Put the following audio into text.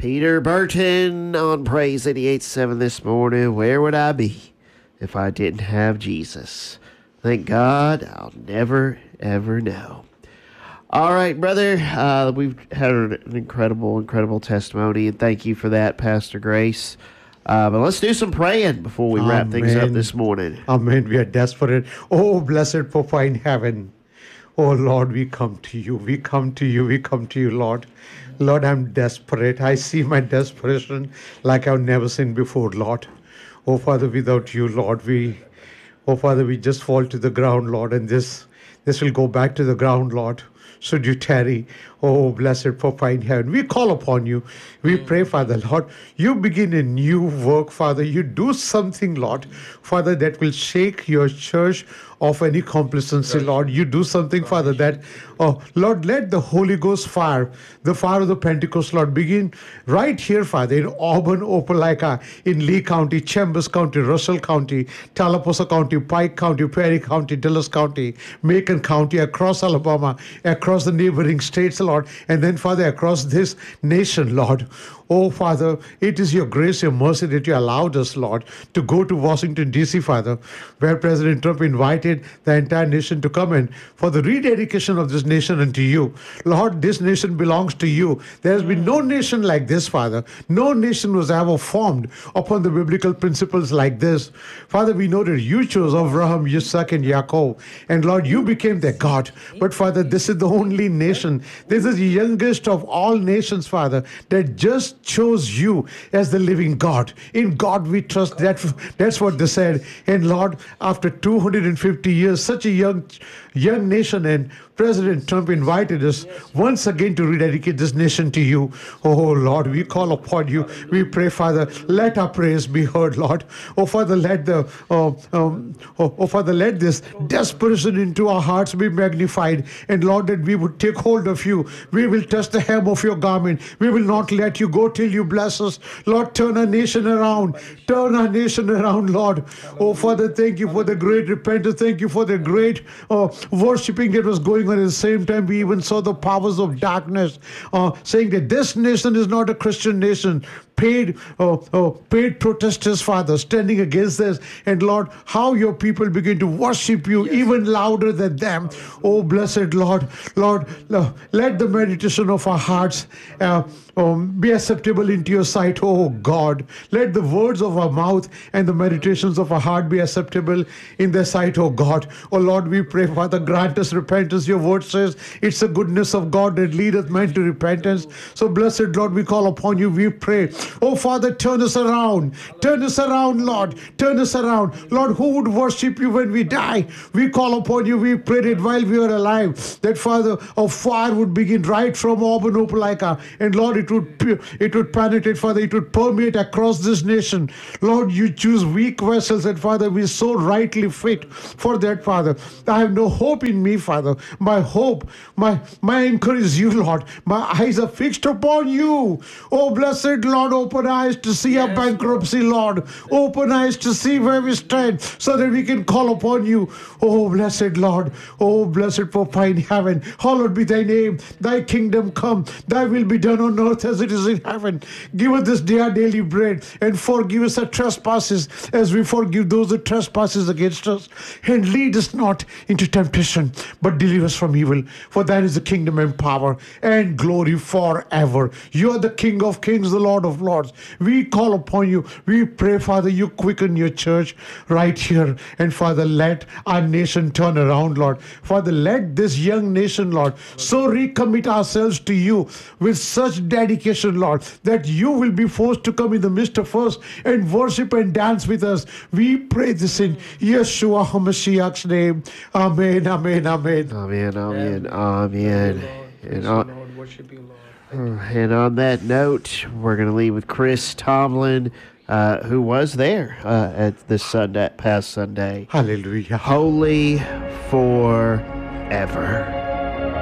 Peter Burton on Praise 88.7 this morning. Where would I be if I didn't have Jesus? Thank God I'll never, ever know. All right, brother. We've had an incredible testimony, and thank you for that, Pastor Grace. But let's do some praying before we wrap things up this morning. Amen. We are desperate. Oh, blessed Papa in heaven. Oh, Lord, we come to you. We come to you. We come to you, Lord. Lord, I'm desperate. I see my desperation like I've never seen before, Lord. Oh, Father, without you, Lord, we just fall to the ground, Lord, and this will go back to the ground, Lord. Should you tarry, oh, blessed Papa in heaven, we call upon you. We pray, Father, Lord, you begin a new work, Father. You do something, Lord, Father, that will shake your church of any complacency, Lord. You do something, Father, that, oh, Lord, let the Holy Ghost fire, the fire of the Pentecost, Lord, begin right here, Father, in Auburn, Opelika, in Lee County, Chambers County, Russell County, Tallapoosa County, Pike County, Perry County, Dallas County, Macon County, across Alabama, across the neighboring states, Lord, and then, Father, across this nation, Lord. Oh, Father, it is your grace, your mercy that you allowed us, Lord, to go to Washington, D.C., Father, where President Trump invited the entire nation to come in for the rededication of this nation unto you. Lord, this nation belongs to you. There has been no nation like this, Father. No nation was ever formed upon the biblical principles like this. Father, we know that you chose Abraham, Isaac, and Jacob. And Lord, you became their God. But Father, this is the only nation. This is the youngest of all nations, Father, that just chose you as the living God. In God we trust. That's what they said. And Lord, after 250 years, such a young nation, and President Trump invited us once again to rededicate this nation to you. Oh, Lord, we call upon you. We pray, Father, let our prayers be heard, Lord. Oh, Father, let Father, let this desperation into our hearts be magnified. And Lord, that we would take hold of you. We will touch the hem of your garment. We will not let you go till you bless us. Lord, turn our nation around. Turn our nation around, Lord. Oh, Father, thank you for the great repentance. Thank you for the great worshiping that was going on. At the same time, we even saw the powers of darkness saying that this nation is not a Christian nation. Paid protesters, Father, standing against this. And Lord, how your people begin to worship you even louder than them. Oh, blessed Lord, let the meditation of our hearts be acceptable into your sight, oh God. Let the words of our mouth and the meditations of our heart be acceptable in their sight, oh God. Oh Lord, we pray, Father, grant us repentance. Your word says it's the goodness of God that leadeth men to repentance. So blessed Lord, we call upon you. We pray, oh Father, turn us around. Turn us around, Lord. Turn us around. Lord, who would worship you when we die? We call upon you. We pray that while we are alive, that Father, a fire would begin right from Auburn, Opelika. And Lord, it would penetrate, Father. It would permeate across this nation. Lord, you choose weak vessels, and Father, we so rightly fit for that, Father. I have no hope in me, Father. My hope, my anchor is you, Lord. My eyes are fixed upon you. Oh, blessed Lord, open eyes to see our bankruptcy, Lord. Open eyes to see where we stand so that we can call upon you. Oh, blessed Lord. Oh, blessed Papa in heaven. Hallowed be thy name. Thy kingdom come. Thy will be done on earth as it is in heaven. Give us this day our daily bread, and forgive us our trespasses as we forgive those who trespass against us. And lead us not into temptation, but deliver us from evil. For thine is the kingdom and power and glory forever. You are the King of kings, the Lord of lords. We call upon you. We pray, Father, you quicken your church right here. And Father, let our nation turn around, Lord. Father, let this young nation, Lord, so recommit ourselves to you with such dedication, Lord, that you will be forced to come in the midst of us and worship and dance with us. We pray this in Yeshua HaMashiach's name. Amen, amen, amen. Amen, amen, amen. And on that note, we're going to leave with Chris Tomlin, who was there at this past Sunday. Hallelujah. Holy forever.